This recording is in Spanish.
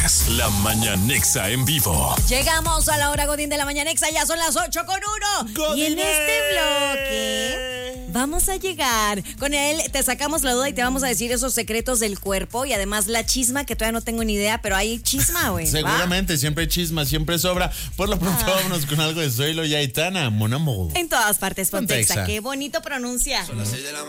escuchas La Mañanexa en vivo. Llegamos a la hora Godín de la Mañanexa, ya son las 8:01. ¡Godínez! Y en este bloque vamos a llegar. Con él te sacamos la duda y te vamos a decir esos secretos del cuerpo y además la chisma, que todavía no tengo ni idea, pero hay chisma, güey. Seguramente, siempre hay chisma, siempre sobra. Por lo pronto, vámonos con algo de Zoilo y Aitana, Mon Amour. En todas partes, Pontexa. Pontexa. Qué bonito pronuncia. Son las 6 de la